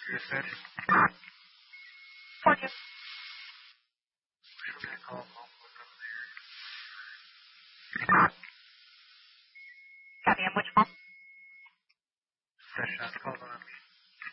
You said 42. we're going to call home with them there. Copy, on which phone? Session called on